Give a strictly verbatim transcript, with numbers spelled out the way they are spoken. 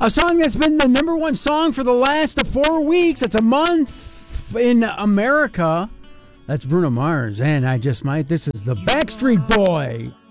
A song that's been the number one song for the last four weeks. It's a month in America. That's Bruno Mars, and I Just Might. This is the Backstreet Boy.